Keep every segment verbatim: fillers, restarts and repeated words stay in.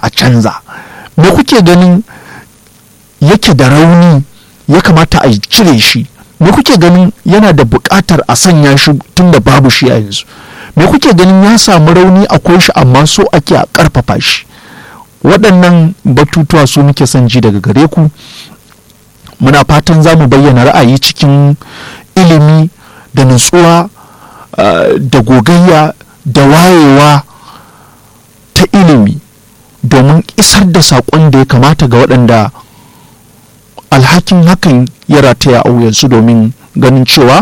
a canza, me kuke ganin yake da rauni ya kamata a cire shi, me kuke ganin yana da buƙatar a sanya shi tun da babu shi a yanzu, me kuke ganin ya samu rauni akwai shi amma so ake a ƙarfafa shi? Waɗannan batutuwa su muke son ji daga gare ku. Muna fatan za mu bayyana ra'ayi cikin ilimi da nutsuwa da gogayya da wayewa ta ilimi domin isar da saƙon da ya kamata ga waɗanda alhakin hakan ya rataya a wuyansu domin ganin cewa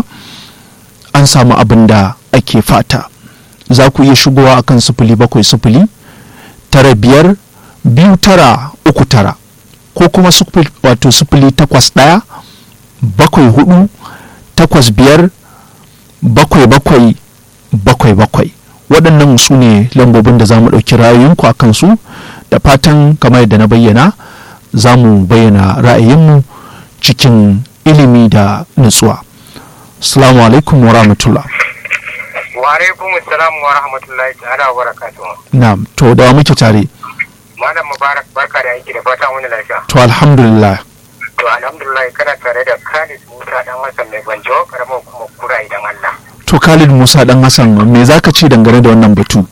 an samu abin da ake fata. Za ku iya shigowa akan sifili bakwai sifili tara biyar biyu tara uku tara ko kuma sifili wato sifili takwas ɗaya bakwai hudu takwas biyar bakwai bakwai bakwai bakwai. Waɗannan su ne lambobin da za mu ɗauki ra'ayoyinku a kansu, da fatan kamar yadda na bayyana za mu bayyana ra'ayinmu cikin ilimi da nutsuwa. Assalamu alaikum wa rahmatullah. Wa alaikum assalam wa rahmatullahi ta'ala wa barakatuh. Na'am, to da muke tare. Malam Mubarak, barka da aiki da fatan wani lafiya. To alhamdulillah. To alhamdulillah kana tare da Khalid Musa dan Hassan mai gwanjo karamar kuma kura idan Allah. To Khalid Musa dan Hassan, me zaka ce dangane da wannan batu?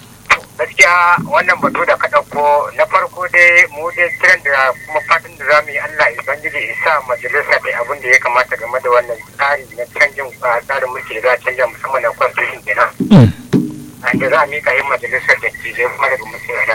Gaskiya wannan batu da ka ɗauko na farko dai mu dai kiran da kuma fatan da za mu yi Allah ya bangiji ya sa majalisa da abin da ya kamata game da wannan tsari na canjin tsarin mulki da za a canja musamman na constitution kenan. Da za a mika yin majalisar da ke zai kuma daga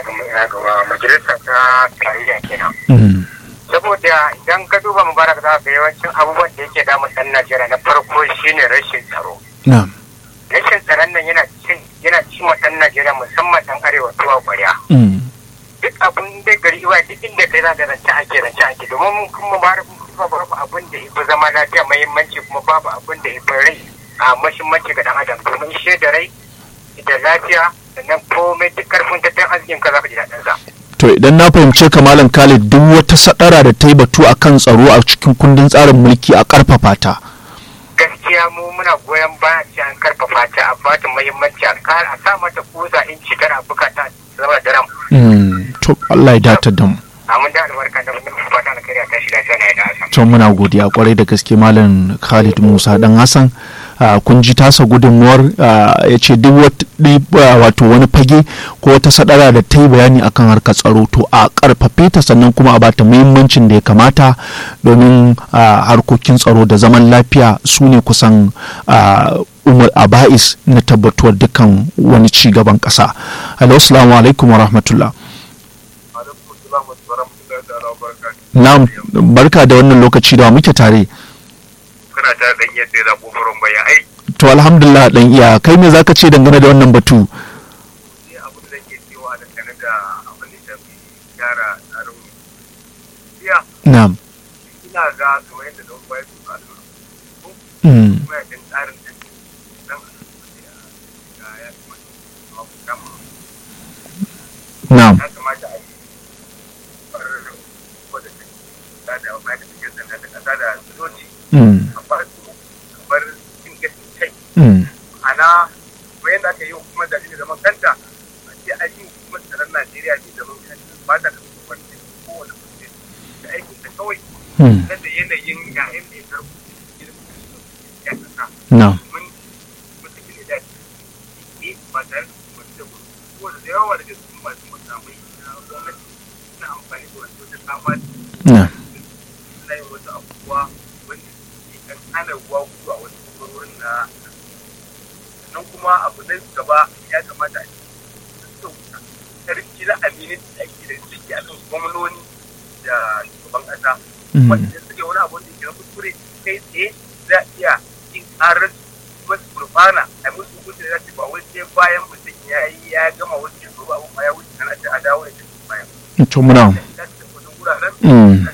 majalisar ta tarayya kenan. Saboda idan ka duba Mubarak za ka ga yawancin abubuwan da yake damun ɗan Najeriya na farko shine rashin tsaro. Rashin tsaron nan yana cin yana cin wa ɗan Najeriya musamman ɗan arewa tuwa ƙwarya. Duk abin da gari iwa duk inda kai za ka rance ake rance ake domin kuma Mubarak kuma babu abin da ifi zama lafiya muhimmanci kuma babu abin da ifi rai a muhimmanci ga ɗan adam domin shi da rai da lafiya sannan komai duk karfin tattalin arzikin ka za ka ji daɗin sa. To idan na fahimce ka Malam Khalid, duk wata sadara da ta yi batu a kan tsaro a cikin kundin tsarin mulki a karfafa ta. Gaskiya mu muna goyon baya ce an karfafa ta a bata muhimmanci a sa mata kusa inci tana bukata zama da ram. To Allah ya datar da mu. Amin da albarka da mun fata na kariya ta shiga ta na da Hassan. To muna godiya kwarai da gaske Malam Khalid Musa dan Hassan. Kun ji tasa gudunmuwar ya ce duk wato wani fage ko wata sadara da ta yi bayani akan harkar tsaro to a karfafe ta sannan kuma a bata muhimmancin da ya kamata domin harkokin tsaro da zaman lafiya su ne kusan umar aba'is na tabbatuwar dukkan wani ci gaban ƙasa. Hello, assalamu alaikum wa rahmatullah. Na'am, barka da wannan lokaci da muke tare. Kana ta dan iya sai da kofarin bayan ai. To alhamdulillah dan iya, kai me zaka ce dangane da wannan batu? Ni abin da ke cewa dangane da abin da ke gyara tsarin biya. Na'am. Ina ga kamar yadda don bayar su ka lura. Mm. Kuma yadda tsarin da ke dan ga ya kuma kama. Na'am. Ya kamata a yi ko da ta da mai da ke da kasa da sojoji. Mm. kamar cin gashin kai Mm. ana bayan da aka yi hukumar da ne zaman kanta a ce an yi hukumar tsaron Najeriya ne zaman kanta ba ta kasa kwanci kowane kwanci da aikin ta kawai Mm. na da yanayin yayin da ya zarfu ya kasa Na'am. mun mutum ne da ke ba tare da kuma da wuri ko da yawa daga cikin masu musamman na gwamnati na amfani da wasu wata kama Na'am. suna yin wasu abubuwa wanda ke hana ruwa gudu a wasu ɓangarorin na nan kuma abu na gaba ya kamata a sauka karfi na aminin da ake da ciki a kan gwamnoni da shugaban ƙasa wanda suke wani abu da ke na kuskure kai tsaye za a iya yin ƙarar masu gurbana a musu hukunci da za ba wai sai bayan mutum ya yi ya gama wasu shekaru ba abun ma ya wuce ana ce a dawo da shi bayan. To muna. Mm.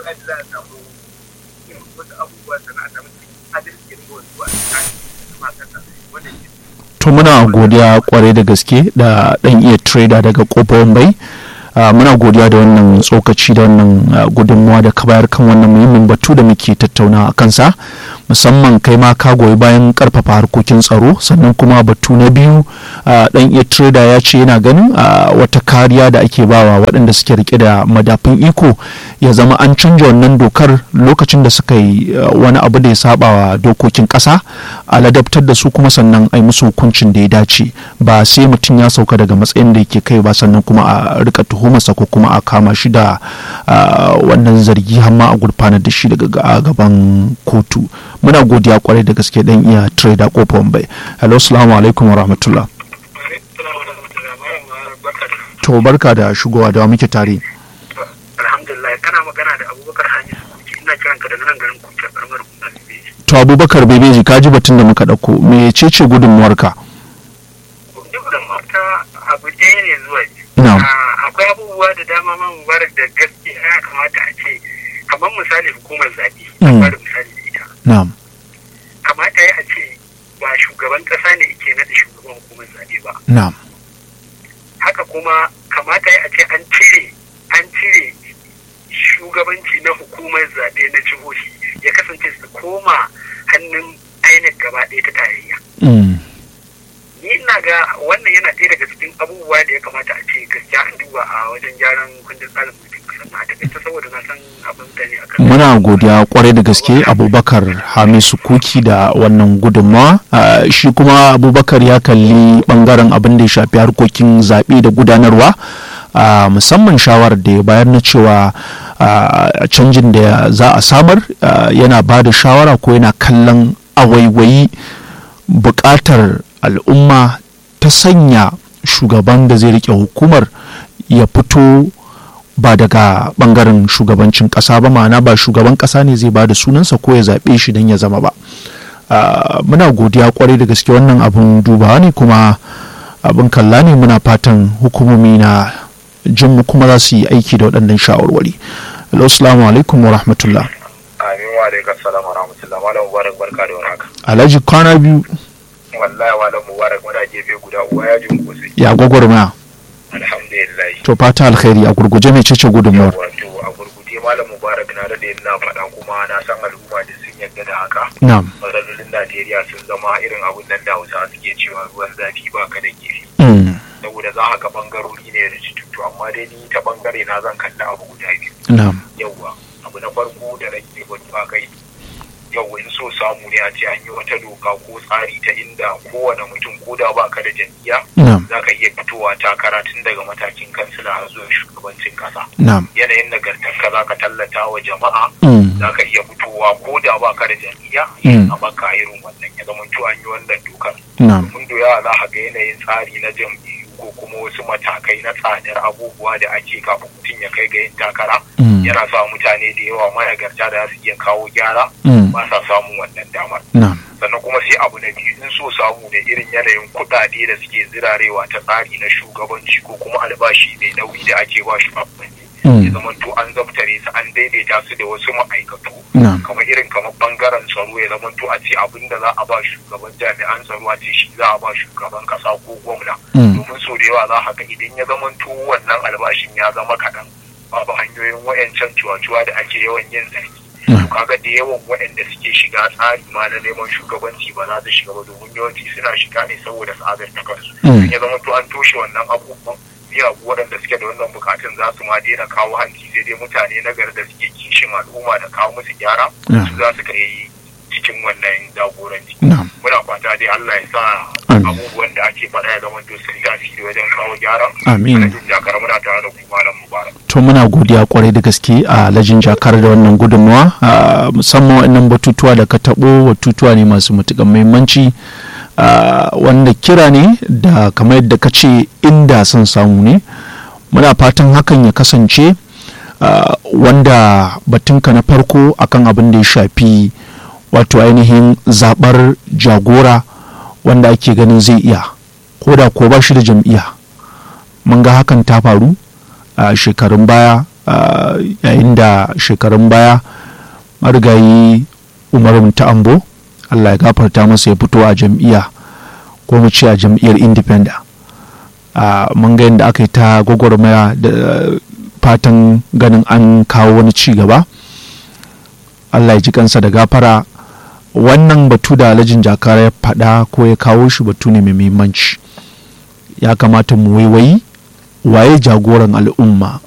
To muna godiya kwarai da gaske da dan iya trader daga kofar bai. Uh, muna godiya da wannan tsokaci da wannan uh, gudunmuwa da ka bayar kan wannan muhimmin batu da muke tattauna a kansa. musamman kai ma ka goyi bayan karfafa harkokin tsaro. Sannan kuma batu na biyu, dan iya trader ya ce yana ganin wata kariya da ake bawa waɗanda suke rike da madafin iko ya zama an canja wannan dokar lokacin da suka yi wani abu da ya saba wa dokokin ƙasa, a ladabtar da su kuma sannan a yi musu hukuncin da ya dace, ba sai mutum ya sauka daga matsayin da yake kai ba sannan kuma a rika tuhumarsa ko kuma a kama shi da wannan zargi har ma a gurfanar da shi daga gaban kotu. Muna godiya kwarai da gaske dan iya trader Kofar Wambai. Hello, assalamu alaikum wa rahmatullah. To barka da shigowa, da muke tare. Alhamdulillah, kana magana da Abubakar Hamisu, ina kiran ka daga nan garin Kuka karamar hukumar Bebeji. To Abubakar Bebeji, ka ji batun da muka dauko, me ce ce gudunmuwarka? Gudunmuwarka abu ɗaya ne zuwa biyu. Na'am. Akwai abubuwa da dama man mubarak da gaskiya ya kamata a ce, kamar misali hukumar zaɓe, ba da misali da ita. Na'am. Kamata ya a ce ba shugaban ƙasa ne ke naɗa shugaban hukumar zaɓe ba. Na'am. Haka kuma kamata ya a ce an cire an cire shugabanci na hukumar zaɓe na jihohi ya kasance su koma hannun ainihin gaba ɗaya ta tarayya. Ni ina ga wannan yana ɗaya daga cikin abubuwa da ya kamata a ce gaskiya an duba a wajen gyaran kundin tsarin mulkin ƙasar na takaice saboda na san abin da ne akan. Muna godiya kwarai da gaske Abubakar Hamisu Kuki da wannan gudunmawa. Shi kuma Abubakar ya kalli bangaren abin da ya shafi harkokin zaɓe da gudanarwa, musamman shawarar da ya bayar na cewa a canjin da za a samar yana ba da shawara ko yana kallon awaiwayi buƙatar al'umma ta sanya shugaban da zai rike hukumar ya fito ba daga bangaren shugabancin ƙasa ba, ma'ana ba shugaban ƙasa ne zai ba da sunansa ko ya zaɓe shi don ya zama ba. Muna godiya kwarai da gaske, wannan abun dubawa ne kuma abin kalla ne. Muna fatan hukumomi na jinmu kuma za su yi aiki da waɗannan shawarwari. Assalamu alaikum wa rahmatullah. Amin wa alaikum salam wa rahmatullah. Malam Mubarak barka da warhaka. Alhaji kwana biyu. Wallahi Malam Mubarak muna gefe guda uwa ya jin kosai. Ya gwagwarmaya. Alhamdulillah. To fata alkhairi, a gurguje mai cece gudunmuwar. Wato a gurguje Malam Mubarak na da ina faɗa kuma na san al'umma da sun yarda da haka. Na'am. Matsalolin Najeriya sun zama irin abun nan da Hausa suke cewa ruwan zafi ba ka da gefe. Saboda za ka bangarori ne da cutu, amma dai ni ta bangare na zan kalli abu guda biyu. Na'am. Yawwa abu na farko da nake gwada kai yawwa in so samu ne a ce an yi wata doka ko tsari ta inda kowane mutum ko da ba ka da jam'iyya za ka iya fitowa takara tun daga matakin kansila har zuwa shugabancin kasa. Yanayin nagartarka za ka tallata wa jama'a, za ka iya fitowa ko da ba ka da jam'iyya a baka irin wannan ya zama to an yi wannan dokar. Mun doya za ka ga yanayin tsari na jam'iyyu ko kuma wasu matakai na tsadar abubuwa da ake kafin mutum ya kai ga yin takara yana sa mutane da yawa managarta da su iya kawo gyara ba sa samun wannan damar. Sannan kuma sai abu na biyu in so samu da irin yanayin kuɗaɗe da suke zirarewa ta tsari na shugabanci ko kuma albashi mai nauyi da ake ba shugabanni ya zama to an zabtare su an daidaita su da wasu ma'aikatu kamar irin kamar bangaren tsaro ya zama to a ce abin da za a ba shugaban jami'an tsaro a ce shi za a ba shugaban kasa ko gwamna domin so da yawa za ka idan ya zama to wannan albashin ya zama kaɗan babu hanyoyin wayancan cuwa-cuwa da ake yawan yin zargi kaga da yawan waɗanda suke shiga tsari ma na neman shugabanci ba za su shiga ba domin yawanci suna shiga ne saboda tsadar ta kansu ya zama to an toshe wannan abubuwan miyagu waɗanda suke da wannan bukatun za su ma daina kawo hanci sai dai mutane na gari da suke kishin al'umma da kawo musu gyara su za su kai cikin wannan jagoranci. Muna fata dai Allah ya sa abubuwan da ake faɗa ya zama to sun tasiri wajen kawo gyara. Amin. Jakar muna tare da kuma Malam Mubarak. To muna godiya kwarai da gaske a Lajin Jakar da wannan gudunmawa, musamman wannan batutuwa da ka taɓo batutuwa ne masu matuƙar muhimmanci. Uh, wanda kira ne da kamar yadda ka ce inda son samu ne, muna fatan hakan ya kasance uh, wanda batunka na farko akan abin da ya shafi wato ainihin zabar jagora wanda ake ganin zai iya ko da ko ba shi da jam'iyya. Mun ga hakan ta faru a uh, shekarun baya uh, yayin da shekarun baya marigayi Umar Ta'ambo Allah ya gafarta masa ya fito a jam'iyya ko mu ce a jam'iyyar independent. Uh, mun ga yadda aka yi ta gwagwarmaya da fatan ganin an kawo wani ci gaba. Allah ya ji kansa da gafara. wannan batu da alhajin jakara ya faɗa ko ya kawo shi batu ne mai muhimmanci. Ya kamata mu waiwayi waye jagoran al'umma